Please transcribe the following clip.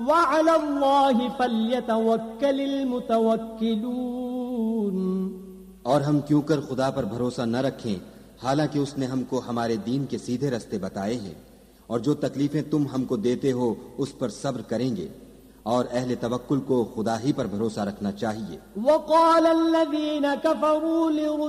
वअलल्लाहि फल्यतवक्कलिल मुतवक्किलून। और हम क्यों कर खुदा पर भरोसा न रखें, हालांकि उसने हमको हमारे दीन के सीधे रास्ते बताए हैं, और जो तकलीफें तुम हमको देते हो उस पर सब्र करेंगे, और अहले तवक्कुल को खुदा ही पर भरोसा रखना चाहिए। वक़ाल अल्लज़ीना कफ़रू